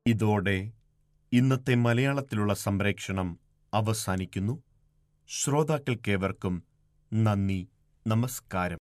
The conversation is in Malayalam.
ഇതോടെ ഇന്നത്തെ മലയാളത്തിലുള്ള സംപ്രേക്ഷണം അവസാനിക്കുന്നു. ശ്രോതാക്കൾക്കേവർക്കും നന്ദി, നമസ്കാരം.